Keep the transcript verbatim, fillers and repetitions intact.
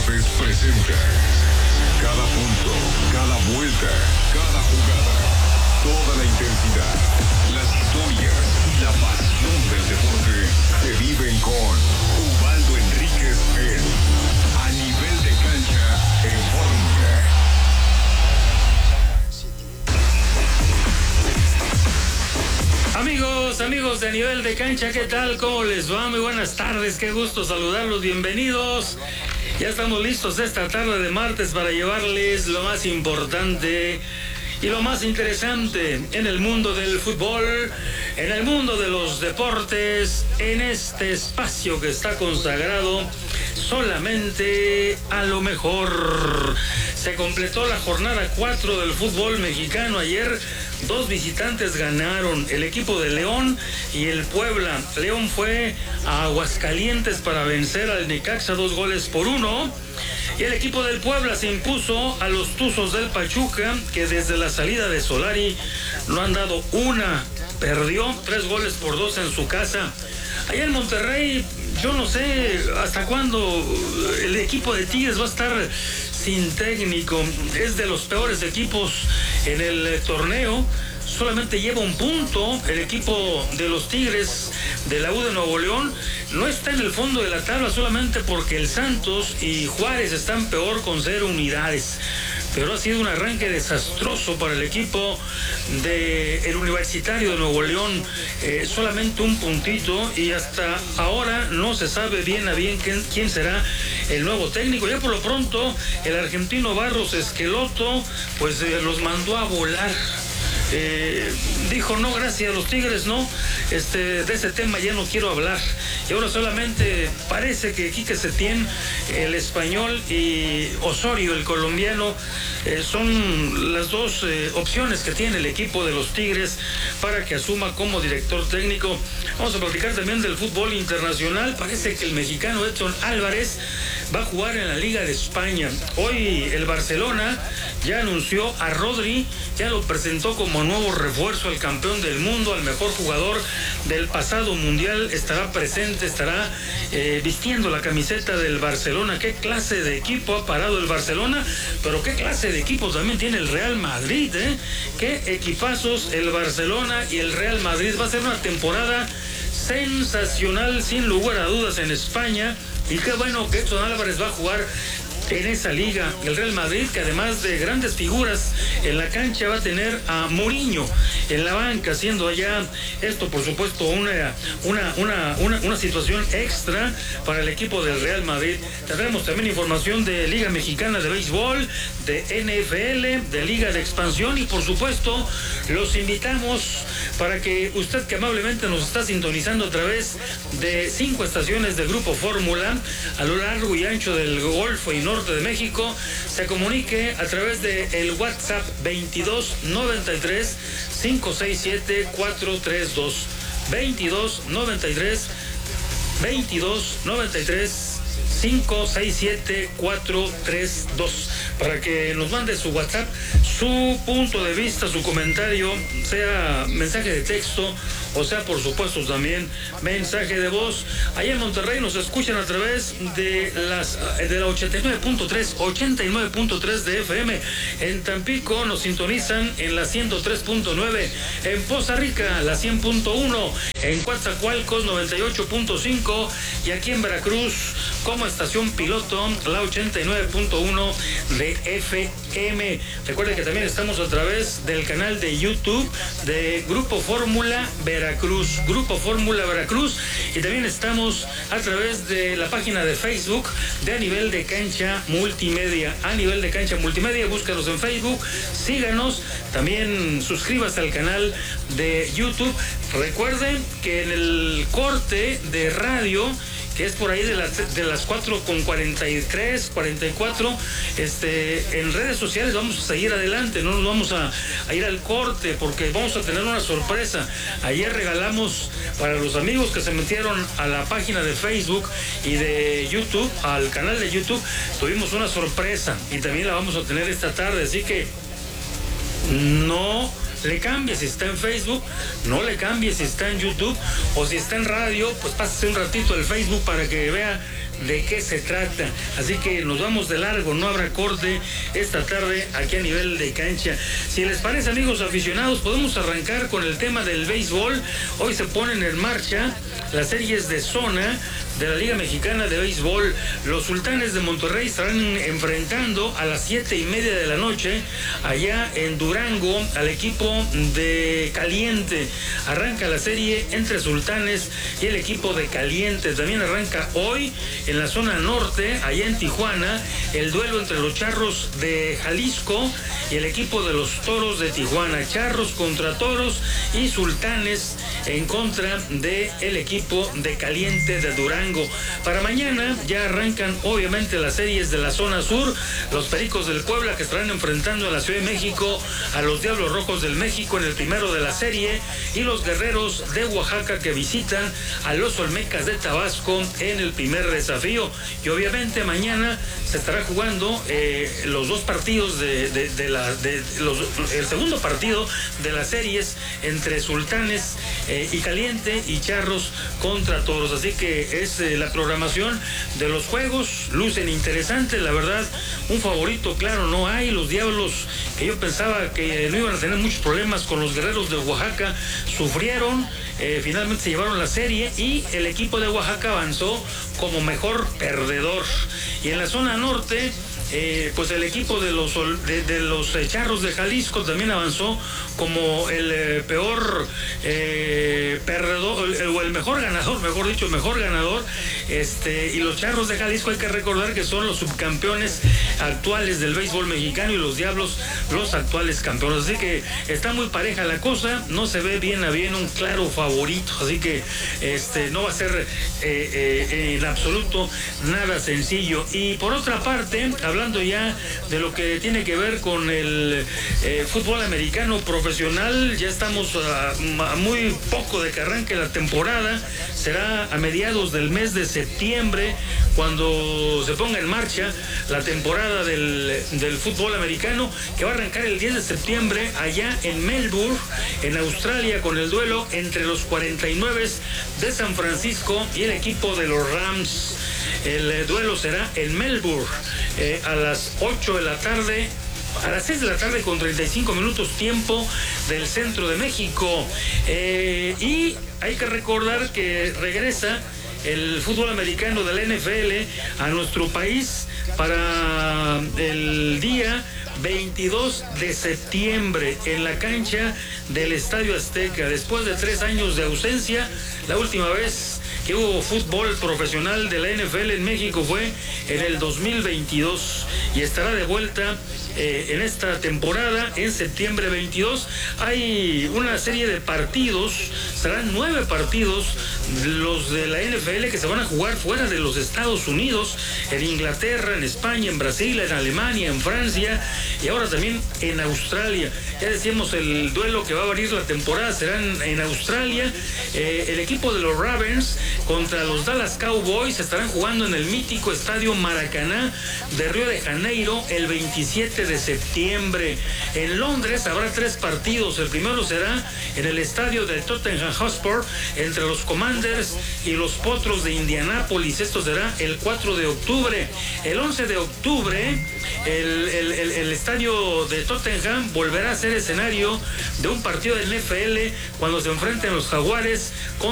Deportes presenta cada punto, cada vuelta, cada jugada, toda la intensidad, las historias y la pasión del deporte se viven con Ubaldo Enríquez en A Nivel de Cancha en Fórmula. Amigos, amigos de A Nivel de Cancha, ¿qué tal? ¿Cómo les va? Muy buenas tardes, qué gusto saludarlos, bienvenidos. Ya estamos listos esta tarde de martes para llevarles lo más importante y lo más interesante en el mundo del fútbol, en el mundo de los deportes, en este espacio que está consagrado solamente a lo mejor. Se completó la jornada cuatro del fútbol mexicano ayer. Dos visitantes ganaron, el equipo de León y el Puebla. León fue a Aguascalientes para vencer al Necaxa dos goles por uno. Y el equipo del Puebla se impuso a los Tuzos del Pachuca, que desde la salida de Solari no han dado una. Perdió tres goles por dos en su casa. Allá en Monterrey, yo no sé hasta cuándo el equipo de Tigres va a estar sin técnico. Es de los peores equipos en el torneo. Solamente lleva un punto. El equipo de los Tigres de la U de Nuevo León no está en el fondo de la tabla solamente porque el Santos y Juárez están peor con cero unidades. Pero ha sido un arranque desastroso para el equipo del Universitario de Nuevo León. Eh, solamente un puntito y hasta ahora no se sabe bien a bien quién, quién será el nuevo técnico. Ya por lo pronto el argentino Barros Esqueloto pues eh, los mandó a volar. Eh, dijo no, gracias a los Tigres, no, este, de ese tema ya no quiero hablar. Y ahora solamente parece que Quique Setién, el español, y Osorio, el colombiano, eh, son las dos eh, opciones que tiene el equipo de los Tigres para que asuma como director técnico. Vamos a platicar también del fútbol internacional. Parece que el mexicano Edson Álvarez va a jugar en la Liga de España. Hoy el Barcelona ya anunció a Rodri, ya lo presentó como nuevo refuerzo al campeón del mundo, al mejor jugador del pasado mundial. Estará presente, estará eh, vistiendo la camiseta del Barcelona. ¿Qué clase de equipo ha parado el Barcelona? Pero qué clase de equipo también tiene el Real Madrid, ¿eh? Qué equipazos el Barcelona y el Real Madrid. Va a ser una temporada sensacional, sin lugar a dudas, en España. Y qué bueno que Edson Álvarez va a jugar en esa liga. El Real Madrid, que además de grandes figuras en la cancha, va a tener a Mourinho en la banca, siendo allá esto por supuesto una, una, una, una, una situación extra para el equipo del Real Madrid. Tendremos también información de Liga Mexicana de Béisbol, de N F L, de Liga de Expansión, y por supuesto los invitamos para que usted, que amablemente nos está sintonizando a través de cinco estaciones de Grupo Fórmula a lo largo y ancho del Golfo y Norte de México, se comunique a través de el WhatsApp veintidós noventa y tres cinco seis siete cuatro tres dos. veintidós noventa y tres veintidós noventa y tres cinco seis siete cuatro tres dos, para que nos mande su WhatsApp, su punto de vista, su comentario, sea mensaje de texto o sea por supuesto también mensaje de voz. Allá en Monterrey nos escuchan a través de las de la ochenta y nueve punto tres, ochenta y nueve punto tres de F M. En Tampico nos sintonizan en la ciento tres punto nueve, en Poza Rica la cien punto uno, en Coatzacoalcos noventa y ocho punto cinco y aquí en Veracruz como estación piloto la ochenta y nueve punto uno de F M. Recuerden que también estamos a través del canal de YouTube de Grupo Fórmula Veracruz, Grupo Fórmula Veracruz, y también estamos a través de la página de Facebook de A Nivel de Cancha Multimedia. A Nivel de Cancha Multimedia, búscanos en Facebook, síganos, también suscríbase al canal de YouTube. Recuerden que en el corte de radio, que es por ahí de las, de las cuatro con cuarenta y tres, cuarenta y cuatro, este, en redes sociales vamos a seguir adelante, no nos vamos a, a ir al corte porque vamos a tener una sorpresa. Ayer regalamos para los amigos que se metieron a la página de Facebook y de YouTube, al canal de YouTube, tuvimos una sorpresa y también la vamos a tener esta tarde, así que no le cambie si está en Facebook, no le cambie si está en YouTube, o si está en radio, pues pásese un ratito al Facebook para que vea de qué se trata. Así que nos vamos de largo, no habrá corte esta tarde aquí a nivel de cancha. Si les parece, amigos aficionados, podemos arrancar con el tema del béisbol. Hoy se ponen en marcha las series de zona de la Liga Mexicana de Béisbol. Los Sultanes de Monterrey estarán enfrentando a las siete y media de la noche allá en Durango al equipo de Caliente. Arranca la serie entre Sultanes y el equipo de Caliente. También arranca hoy en la zona norte, allá en Tijuana, el duelo entre los Charros de Jalisco y el equipo de los Toros de Tijuana. Charros contra Toros y Sultanes en contra del equipo de Caliente de Durango. Para mañana ya arrancan obviamente las series de la zona sur. Los Pericos del Puebla, que estarán enfrentando en la Ciudad de México a los Diablos Rojos del México en el primero de la serie, y los Guerreros de Oaxaca, que visitan a los Olmecas de Tabasco en el primer desafío. Y obviamente mañana se estará jugando eh, los dos partidos de, de, de la de los, el segundo partido de las series entre Sultanes eh, y Caliente y Charros contra Toros. Así que es eh, la programación de los juegos. Lucen interesantes, la verdad. Un favorito claro no hay. Los Diablos, que yo pensaba que no iban a tener muchos problemas con los Guerreros de Oaxaca, sufrieron. Eh, finalmente se llevaron la serie y el equipo de Oaxaca avanzó como mejor perdedor. Y en la zona norte, eh, pues el equipo de los de, de los eh, Charros de Jalisco también avanzó como el eh, peor eh, perdedor, o el, el mejor ganador, mejor dicho, mejor ganador. Este, y los Charros de Jalisco, hay que recordar que son los subcampeones actuales del béisbol mexicano, y los Diablos los actuales campeones. Así que está muy pareja la cosa, no se ve bien a bien un claro favorito, así que este no va a ser eh, eh, en absoluto nada sencillo. Y por otra parte, hablando ya de lo que tiene que ver con el eh, fútbol americano profesional, ya estamos a, a muy poco de que arranque la temporada. Será a mediados del mes de septiembre cuando se ponga en marcha la temporada del, del fútbol americano, que va a arrancar el diez de septiembre allá en Melbourne, en Australia, con el duelo entre los cuarenta y nueve de San Francisco y el equipo de los Rams. El eh, duelo será en Melbourne eh, a las ocho de la tarde, a las seis de la tarde con treinta y cinco minutos tiempo del centro de México. Eh, y hay que recordar que regresa el fútbol americano de la N F L a nuestro país para el día veintidós de septiembre en la cancha del Estadio Azteca. Después de tres años de ausencia, la última vez que hubo fútbol profesional de la N F L en México fue en el dos mil veintidós, y estará de vuelta eh, en esta temporada en septiembre veintidós. Hay una serie de partidos, serán nueve partidos los de la N F L que se van a jugar fuera de los Estados Unidos, en Inglaterra, en España, en Brasil, en Alemania, en Francia y ahora también en Australia. Ya decíamos, el duelo que va a abrir la temporada será en, en Australia. Eh, el equipo de los Ravens contra los Dallas Cowboys estarán jugando en el mítico estadio Maracaná de Río de Janeiro el veintisiete de septiembre. En Londres habrá tres partidos. El primero será en el estadio del Tottenham Hotspur entre los Commanders y los Potros de Indianápolis. Esto será el cuatro de octubre. El once de octubre el, el, el, el estadio de Tottenham volverá a ser escenario de un partido del N F L cuando se enfrenten los Jaguares con